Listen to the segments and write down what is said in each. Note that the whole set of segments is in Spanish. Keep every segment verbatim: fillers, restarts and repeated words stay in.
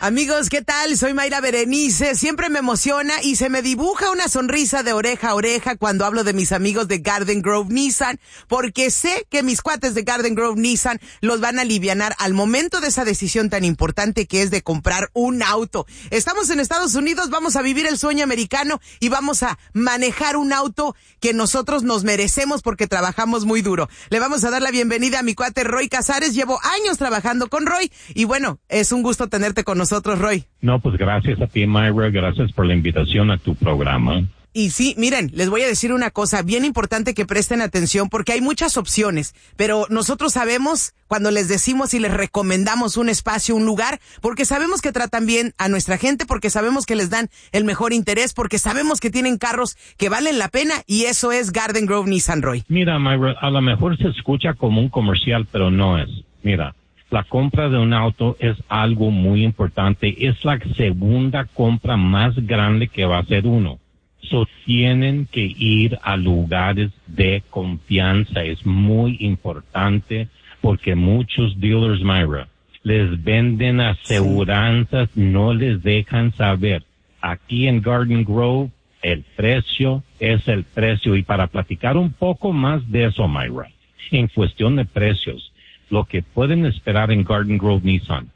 Amigos, ¿qué tal? Soy Mayra Berenice. Siempre me emociona y se me dibuja una sonrisa de oreja a oreja cuando hablo de mis amigos de Garden Grove Nissan, porque sé que mis cuates de Garden Grove Nissan los van a alivianar al momento de esa decisión tan importante que es de comprar un auto. Estamos en Estados Unidos, vamos a vivir el sueño americano y vamos a manejar un auto que nosotros nos merecemos porque trabajamos muy duro. Le vamos a dar la bienvenida a mi cuate Roy Casares. Llevo años trabajando con Roy y bueno, es un gusto tenerte con nosotros. Nosotros, Roy. No, pues gracias a ti, Mayra, gracias por la invitación a tu programa. Y sí, miren, les voy a decir una cosa bien importante que presten atención porque hay muchas opciones, pero nosotros sabemos cuando les decimos y les recomendamos un espacio, un lugar, porque sabemos que tratan bien a nuestra gente, porque sabemos que les dan el mejor interés, porque sabemos que tienen carros que valen la pena y eso es Garden Grove Nissan, Roy. Mira, Mayra, a lo mejor se escucha como un comercial, pero no es. Mira. La compra de un auto es algo muy importante. Es la segunda compra más grande que va a hacer uno. So, tienen que ir a lugares de confianza. Es muy importante porque muchos dealers, Mayra, les venden aseguranzas, no les dejan saber. Aquí en Garden Grove, el precio es el precio. Y para platicar un poco más de eso, Mayra, en cuestión de precios, lo que pueden esperar en Garden Grove Nissan.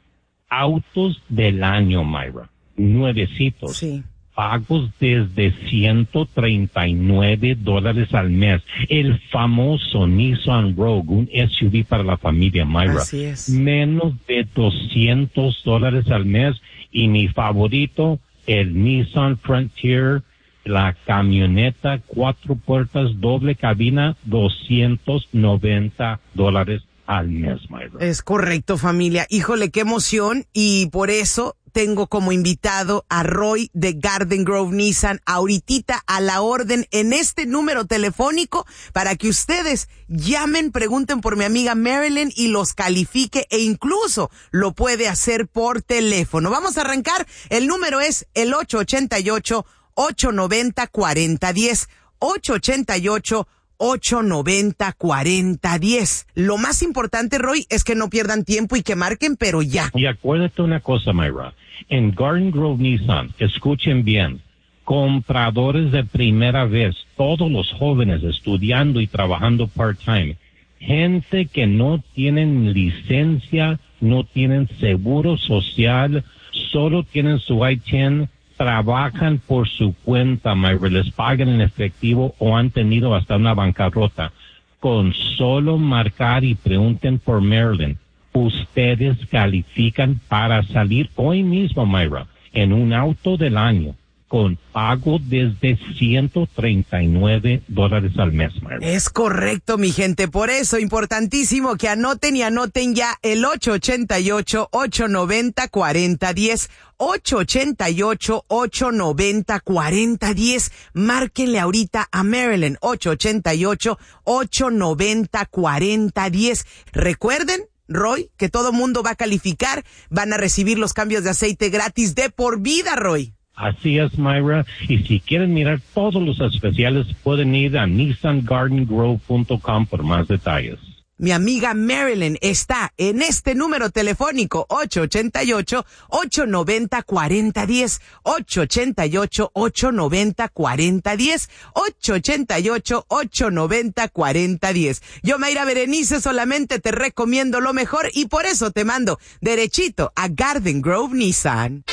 Autos del año, Mayra. Nuevecitos. Sí. Pagos desde ciento treinta y nueve dólares al mes. El famoso Nissan Rogue, un S U V para la familia, Mayra. Así es. Menos de doscientos dólares al mes. Y mi favorito, el Nissan Frontier, la camioneta, cuatro puertas, doble cabina, doscientos noventa dólares al mes, Mayra. Es correcto, familia. Híjole, qué emoción. Y por eso tengo como invitado a Roy de Garden Grove Nissan ahorita a la orden en este número telefónico para que ustedes llamen, pregunten por mi amiga Marilyn y los califique e incluso lo puede hacer por teléfono. Vamos a arrancar. El número es el ocho ocho ocho, ocho nueve cero, cuatro cero uno cero. ocho ocho ocho, ocho nueve cero, cuatro cero uno cero. Lo más importante, Roy, es que no pierdan tiempo y que marquen, pero ya. Y acuérdate una cosa, Mayra. En Garden Grove Nissan, escuchen bien, compradores de primera vez, todos los jóvenes estudiando y trabajando part-time, gente que no tienen licencia, no tienen seguro social, solo tienen su I diez, trabajan por su cuenta, Mayra, les pagan en efectivo o han tenido hasta una bancarrota. Con solo marcar y pregunten por Marilyn, ustedes califican para salir hoy mismo, Mayra, en un auto del año con pago desde ciento treinta y nueve dólares al mes, Mayra. Es correcto, mi gente. Por eso, importantísimo que anoten y anoten ya el ocho ocho ocho, ocho nueve cero, cuatro cero uno cero. ocho ocho ocho, ocho nueve cero, cuatro cero uno cero. Márquenle ahorita a Marilyn. ocho ocho ocho, ocho nueve cero, cuatro cero uno cero. Recuerden, Roy, que todo mundo va a calificar. Van a recibir los cambios de aceite gratis de por vida, Roy. Así es, Mayra. Y si quieren mirar todos los especiales, pueden ir a nissan garden grove punto com por más detalles. Mi amiga Marilyn está en este número telefónico ocho ocho ocho, ocho nueve cero, cuatro cero uno cero, ocho ocho ocho, ocho nueve cero, cuatro cero uno cero, ocho ocho ocho, ocho nueve cero, cuatro cero uno cero. Yo, Mayra Berenice, solamente te recomiendo lo mejor y por eso te mando derechito a Garden Grove Nissan.